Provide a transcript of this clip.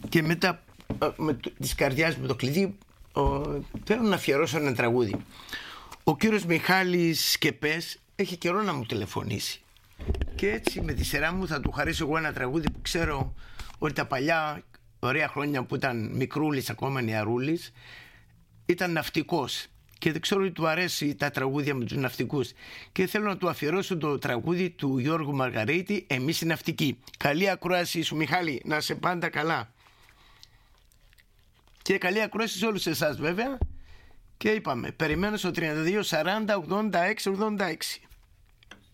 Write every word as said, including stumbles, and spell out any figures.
Και μετά με το, της καρδιάς με το κλειδί ο, θέλω να αφιερώσω ένα τραγούδι. Ο κύριος Μιχάλης Σκεπές έχει καιρό να μου τηλεφωνήσει και έτσι με τη σειρά μου θα του χαρίσω εγώ ένα τραγούδι που ξέρω ότι τα παλιά ωραία χρόνια που ήταν μικρούλης, ακόμα νεαρούλης, ήταν ναυτικός και δεν ξέρω ότι του αρέσει τα τραγούδια με τους ναυτικούς και θέλω να του αφιερώσω το τραγούδι του Γιώργου Μαργαρίτη, «Εμείς οι ναυτικοί». Καλή ακρόαση σου Μιχάλη, να σε πάντα καλά και καλή ακρόαση σε όλους εσάς βέβαια. Και είπαμε, περιμένω στο τριάντα δύο σαράντα ογδόντα έξι ογδόντα έξι.